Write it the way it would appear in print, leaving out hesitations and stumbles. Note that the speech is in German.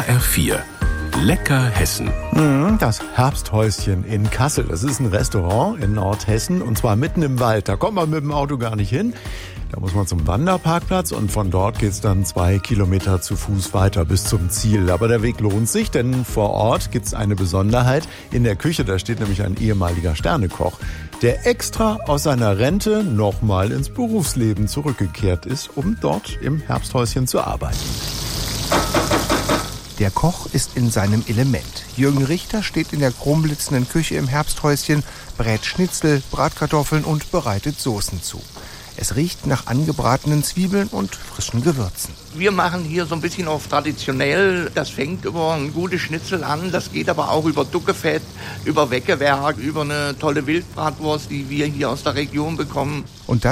HR4, lecker Hessen. Das Herbsthäuschen in Kassel. Das ist ein Restaurant in Nordhessen und zwar mitten im Wald. Da kommt man mit dem Auto gar nicht hin. Da muss man zum Wanderparkplatz und von dort geht's dann 2 Kilometer zu Fuß weiter bis zum Ziel. Aber der Weg lohnt sich, denn vor Ort gibt's eine Besonderheit. In der Küche, da steht nämlich ein ehemaliger Sternekoch, der extra aus seiner Rente nochmal ins Berufsleben zurückgekehrt ist, um dort im Herbsthäuschen zu arbeiten. Der Koch ist in seinem Element. Jürgen Richter steht in der chromblitzenden Küche im Herbsthäuschen, brät Schnitzel, Bratkartoffeln und bereitet Soßen zu. Es riecht nach angebratenen Zwiebeln und frischen Gewürzen. Wir machen hier so ein bisschen auf traditionell. Das fängt über ein gutes Schnitzel an. Das geht aber auch über Duckefett, über Weckewerk, über eine tolle Wildbratwurst, die wir hier aus der Region bekommen. Und das